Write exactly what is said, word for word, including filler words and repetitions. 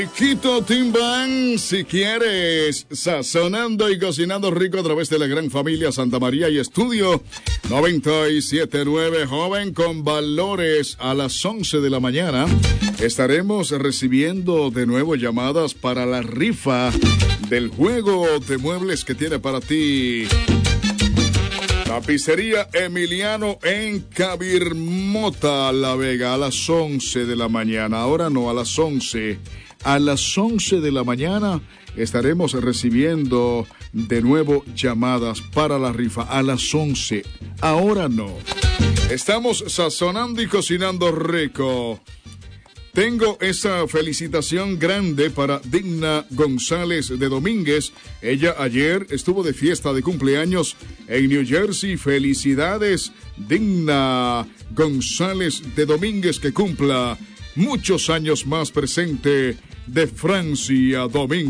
Quito Timban, si quieres, sazonando y cocinando rico a través de la gran familia Santa María y Estudio noventa y siete punto nueve, joven con valores. A las once de la mañana estaremos recibiendo de nuevo llamadas para la rifa del juego de muebles que tiene para ti Tapicería Emiliano en Cabirmota, La Vega, a las once de la mañana. Ahora no, a las once. A las once de la mañana estaremos recibiendo de nuevo llamadas para la rifa. A las once. Ahora no. Estamos sazonando y cocinando rico. Tengo esa felicitación grande para Digna González de Domínguez. Ella ayer estuvo de fiesta de cumpleaños en New Jersey. Felicidades, Digna González de Domínguez, que cumpla muchos años más, presente de Francia Domínguez.